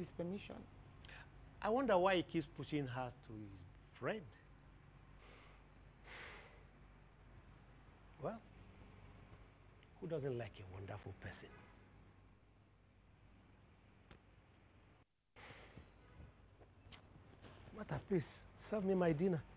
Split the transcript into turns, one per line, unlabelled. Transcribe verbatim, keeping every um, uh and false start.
his permission.
I wonder why he keeps pushing her to his friend. Well, who doesn't like a wonderful person? Martha, please, serve me my dinner.